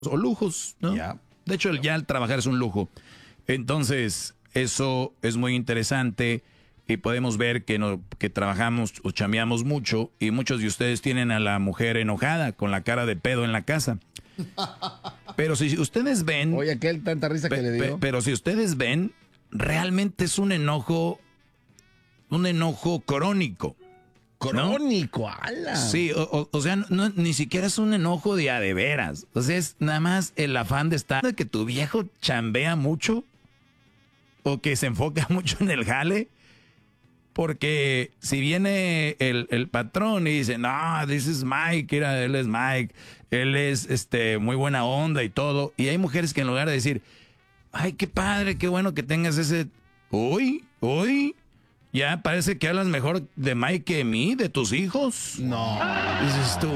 o lujos, ¿no? Ya. De hecho, ya el trabajar es un lujo. Entonces, eso es muy interesante y podemos ver que, que trabajamos o chambeamos mucho y muchos de ustedes tienen a la mujer enojada con la cara de pedo en la casa. Pero si ustedes ven... Oye, aquel tanta risa que le dio. Pero si ustedes ven, realmente es un enojo crónico. Crónico, ala. Sí, o sea, ni siquiera es un enojo de a de veras. O sea, es nada más el afán de estar, de que tu viejo chambea mucho o que se enfoca mucho en el jale. Porque si viene el patrón y dice, no, this is Mike, mira, él es Mike, él es muy buena onda y todo. Y hay mujeres que en lugar de decir, ay, qué padre, qué bueno que tengas ese, uy, ya parece que hablas mejor de Mike que de mí, de tus hijos. No. Dices tú,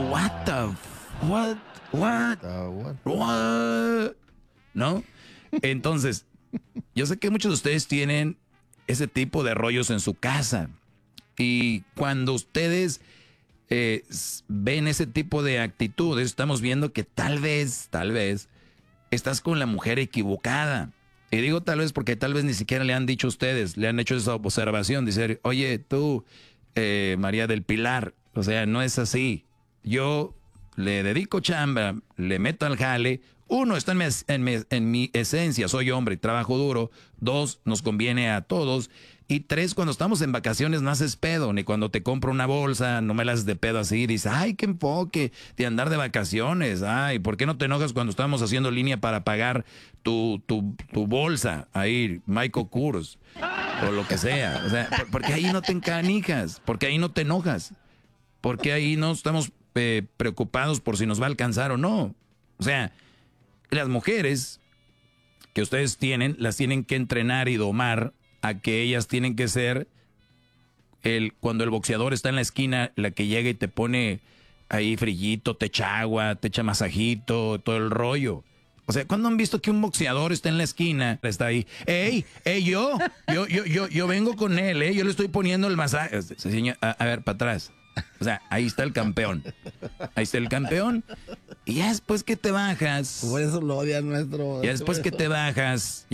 what? ¿No? Entonces, yo sé que muchos de ustedes tienen ese tipo de rollos en su casa. Y cuando ustedes ven ese tipo de actitudes, estamos viendo que tal vez estás con la mujer equivocada. Y digo tal vez porque tal vez ni siquiera le han dicho a ustedes, le han hecho esa observación, decir, oye, tú, María del Pilar, o sea, no es así. Yo le dedico chamba, le meto al jale. Uno, está en mi esencia, soy hombre y trabajo duro. Dos, nos conviene a todos. Y tres, cuando estamos en vacaciones no haces pedo, ni cuando te compro una bolsa, no me la haces de pedo así. Dices, ay, qué enfoque de andar de vacaciones. Ay, ¿por qué no te enojas cuando estamos haciendo línea para pagar tu bolsa? Ahí, Michael Kors, o lo que sea. O sea, porque ahí no te encanijas, porque ahí no te enojas, porque ahí no estamos preocupados por si nos va a alcanzar o no. O sea, las mujeres que ustedes tienen, las tienen que entrenar y domar a que ellas tienen que ser cuando el boxeador está en la esquina, la que llega y te pone ahí frillito, te echa agua, te echa masajito, todo el rollo. O sea, ¿cuándo han visto que un boxeador está en la esquina? Está ahí, yo vengo con él, yo le estoy poniendo el masaje. Señor, a ver, para atrás. O sea, ahí está el campeón. Ahí está el campeón. Y ya después que te bajas. Por eso lo odian nuestro. Ya después que te bajas.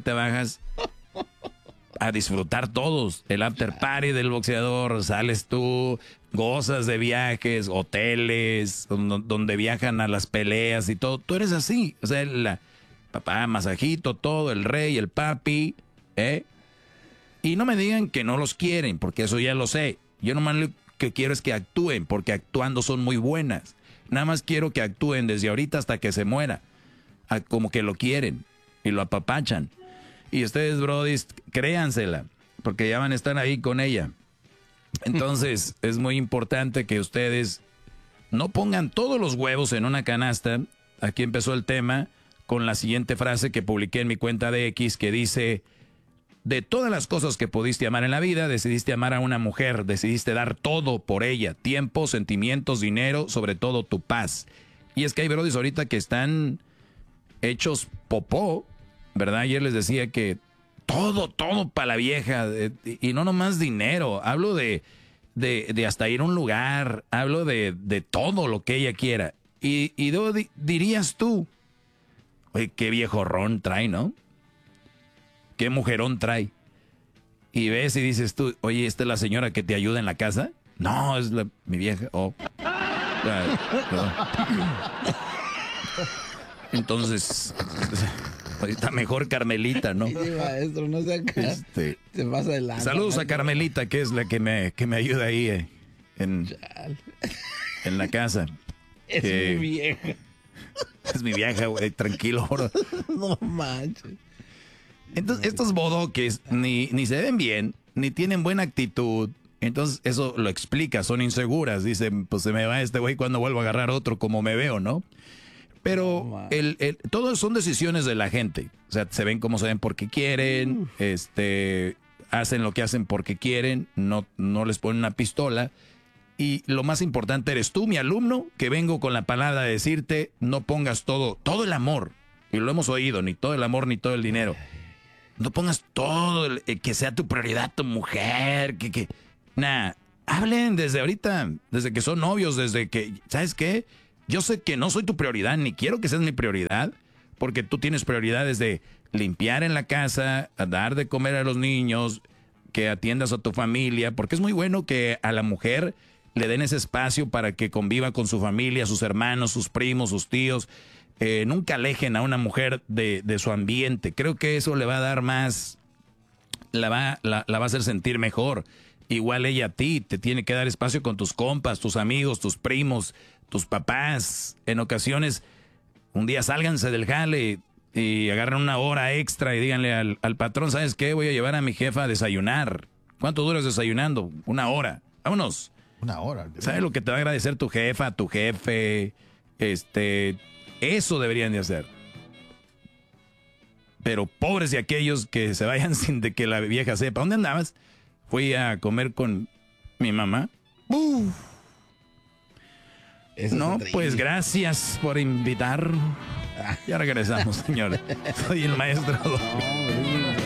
A disfrutar todos. El after party del boxeador. Sales tú. Gozas de viajes, hoteles, donde viajan a las peleas y todo. Tú eres así. O sea, papá, masajito, todo, el rey, el papi. Y no me digan que no los quieren, porque eso ya lo sé. Yo nomás lo que quiero es que actúen, porque actuando son muy buenas. Nada más quiero que actúen desde ahorita hasta que se muera. Como que lo quieren y lo apapachan. Y ustedes, brodis, créansela, porque ya van a estar ahí con ella. Entonces, es muy importante que ustedes no pongan todos los huevos en una canasta. Aquí empezó el tema con la siguiente frase que publiqué en mi cuenta de X, que dice: de todas las cosas que pudiste amar en la vida, decidiste amar a una mujer, decidiste dar todo por ella, tiempo, sentimientos, dinero, sobre todo tu paz. Y es que hay brodis ahorita que están hechos popó, ¿verdad? Ayer les decía que todo para la vieja, y no nomás dinero, hablo de hasta ir a un lugar, hablo de todo lo que ella quiera. Y dirías tú, oye, qué viejorrón trae, ¿no? ¿Qué mujerón trae? Y ves y dices tú, oye, ¿esta es la señora que te ayuda en la casa? No, es mi vieja. Oh. Entonces, ahorita mejor Carmelita, ¿no? Sí, maestro, no sea acá. Se pasa de lanza. Saludos a Carmelita, que es la que me ayuda ahí en la casa. Es mi vieja. Es mi vieja, güey, tranquilo. Bro. No manches. Entonces, estos bodoques ni se ven bien, ni tienen buena actitud. Entonces, eso lo explica, son inseguras. Dicen, pues se me va este güey cuando vuelvo a agarrar otro como me veo, ¿no? Pero todos son decisiones de la gente. O sea, se ven como se ven porque quieren, hacen lo que hacen porque quieren, no les ponen una pistola. Y lo más importante eres tú, mi alumno, que vengo con la palabra de decirte, no pongas todo el amor. Y lo hemos oído, ni todo el amor, ni todo el dinero. No pongas todo, que sea tu prioridad tu mujer, hablen desde ahorita, desde que son novios, desde que, ¿sabes qué? Yo sé que no soy tu prioridad, ni quiero que seas mi prioridad, porque tú tienes prioridades de limpiar en la casa, a dar de comer a los niños, que atiendas a tu familia, porque es muy bueno que a la mujer le den ese espacio para que conviva con su familia, sus hermanos, sus primos, sus tíos. Nunca alejen a una mujer de su ambiente. Creo que eso le va a dar más, la va a hacer sentir mejor. Igual ella a ti, te tiene que dar espacio con tus compas, tus amigos, tus primos, tus papás. En ocasiones, un día sálganse del jale y agarran una hora extra y díganle al patrón, ¿sabes qué? Voy a llevar a mi jefa a desayunar. ¿Cuánto duras desayunando? 1 hora. Vámonos. 1 hora. ¿Sabes lo que te va a agradecer tu jefa, tu jefe? Eso deberían de hacer. Pero pobres de aquellos que se vayan sin de que la vieja sepa. ¿Dónde andabas? Fui a comer con mi mamá. No, pues gracias por invitar. Ya regresamos, señores. Soy el maestro. No,